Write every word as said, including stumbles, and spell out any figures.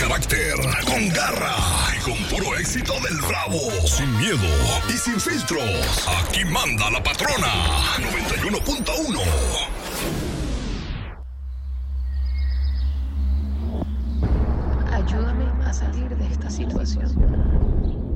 carácter, con garra y con puro éxito del Bravo. Sin miedo y sin filtros. Aquí manda la patrona. noventa y uno punto uno. Ayúdame a salir de esta situación.